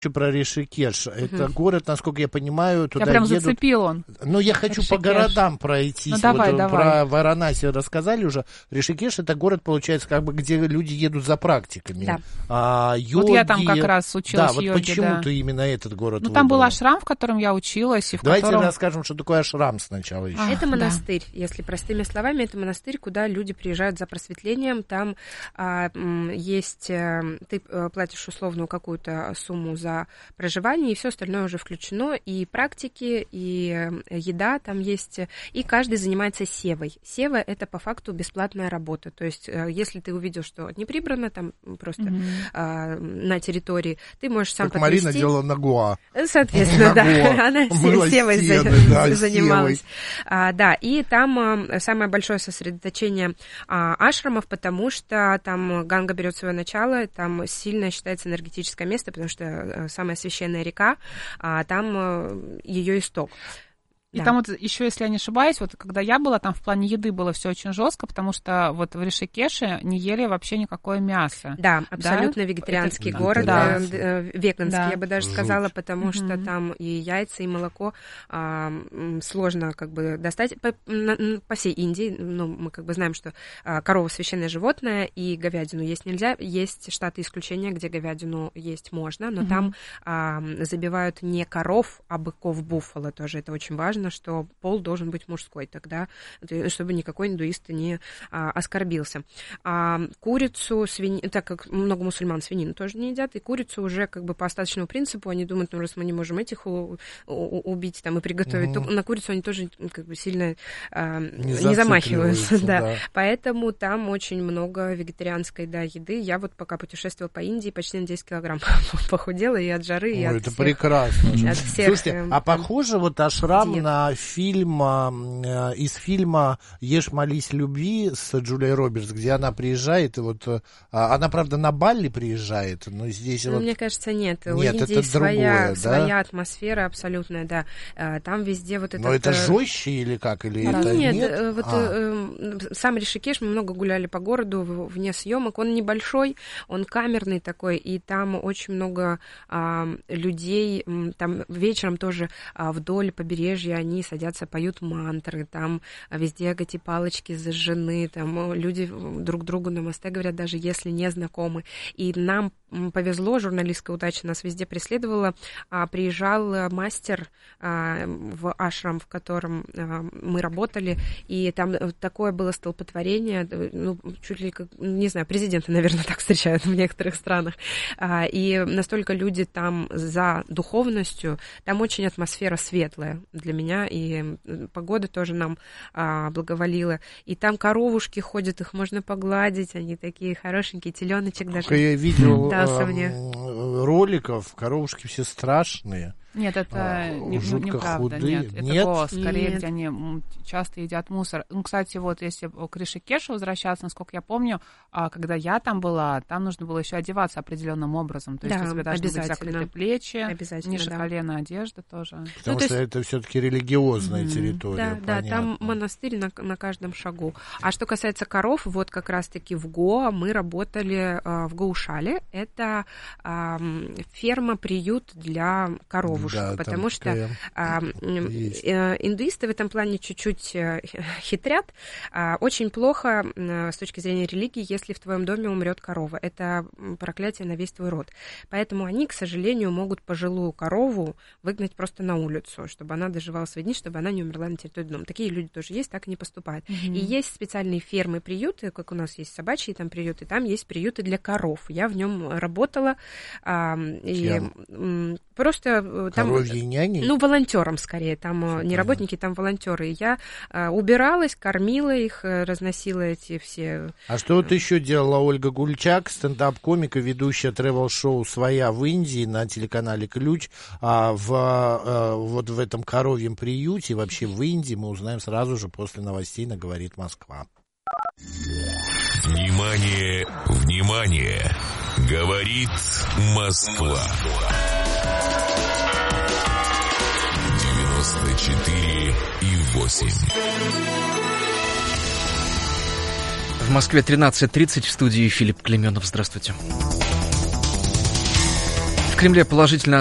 про Ришикеш. Это город, насколько я понимаю, туда прям едут... зацепил он. Ну, я хочу по городам пройтись. Ну, давай. Про Варанаси рассказали уже. Ришикеш — это город, получается, как бы, где люди едут за практиками. Да. Йоги... Вот я там как раз училась йоге. почему ты именно этот город выбрала? Там был ашрам, в котором я училась. И Давайте расскажем, что такое ашрам сначала еще. Это монастырь. Если простыми словами, это монастырь, куда люди приезжают за просветлением. Там есть... Ты платишь условную какую-то сумму за проживание, и все остальное уже включено, и практики, и еда там есть, и каждый занимается севой. Сева — это по факту бесплатная работа, то есть если ты увидел, что не прибрано там просто на территории, ты можешь сам как подвести. Марина делала на Гоа. Соответственно, да, она севой занималась. Да, и там самое большое сосредоточение ашрамов, потому что там Ганга берет свое начало, там сильно считается энергетическое место, потому что самая священная река, а там ее исток. И там вот еще, если я не ошибаюсь, вот когда я была, там в плане еды было все очень жестко, потому что вот в Ришикеше не ели вообще никакое мясо. Да, абсолютно вегетарианский город, веганский, я бы даже сказала, потому что там и яйца, и молоко сложно как бы достать по всей Индии. Ну, мы как бы знаем, что корова священное животное, и говядину есть нельзя. Есть штаты исключения, где говядину есть можно, но там забивают не коров, а быков, буффало тоже, это очень важно, что пол должен быть мужской, тогда, чтобы никакой индуист не оскорбился. Курицу, свинину, так как много мусульман свинину тоже не едят, и курицу уже как бы по остаточному принципу, они думают, ну, раз мы не можем этих убить там и приготовить, то на курицу они тоже как бы сильно не замахиваются. Да. Поэтому там очень много вегетарианской еды. Я вот пока путешествовала по Индии, почти на 10 килограмм похудела и от жары, и от это всех. Прекрасно. От всех. Слушайте, а похоже вот ашрам на фильм, из фильма «Ешь, молись, люби» с Джулией Робертс, где она приезжает, и вот она, правда, на Бали приезжает, но здесь вот... Мне кажется, нет. У Нет, Индии это другое, своя атмосфера абсолютная, да. Там везде вот это... Но это жестче или как? Или это нет? Вот сам Ришикеш, мы много гуляли по городу вне съемок, он небольшой, он камерный такой, и там очень много людей, там вечером тоже вдоль побережья они садятся, поют мантры, там везде эти палочки зажжены, там люди друг другу намасте говорят, даже если не знакомы. И нам повезло, журналистская удача нас везде преследовала. Приезжал мастер в ашрам, в котором мы работали, и там такое было столпотворение, ну, чуть ли, не знаю, президенты, наверное, так встречают в некоторых странах. И настолько люди там за духовностью, там очень атмосфера светлая для меня, и погода тоже нам благоволила. И там коровушки ходят, их можно погладить, они такие хорошенькие, теленочек даже. Я видел мне. роликов, коровушки все страшные. Нет, это неправда. Худые. Нет, это скорее, где они часто едят мусор. Ну, кстати, вот если к Ришикешу возвращаться, насколько я помню, когда я там была, там нужно было еще одеваться определенным образом. То есть у тебя должны быть закрыты плечи, ниже колена одежда тоже. Потому что это все-таки религиозная территория. Да, там монастырь на каждом шагу. А что касается коров, вот как раз-таки в Гоа мы работали в Гоушале. Это ферма-приют для коров. Да, потому что индуисты в этом плане чуть-чуть хитрят. Очень плохо с точки зрения религии, если в твоем доме умрет корова. Это проклятие на весь твой род. Поэтому они, к сожалению, могут пожилую корову выгнать просто на улицу, чтобы она доживала свои дни, чтобы она не умерла на территории дома. Такие люди тоже есть, так и не поступают. И есть специальные фермы, приюты, как у нас есть собачьи там приюты, там есть приюты для коров. Я в нем работала. И просто там... Коровьи няни? Ну, волонтерам скорее. Там не работники, там волонтеры. Я убиралась, кормила их, разносила эти все... А что вот еще делала Ольга Гульчак, стендап-комик и ведущая тревел-шоу «Своя» в Индии на телеканале «Ключ», вот в этом коровьем приюте, вообще в Индии, мы узнаем сразу же после новостей на «Говорит Москва». Внимание, внимание! Говорит Москва. 94,8. В Москве 13:30, в студии Филипп Клеменов. Здравствуйте. Кремле положительно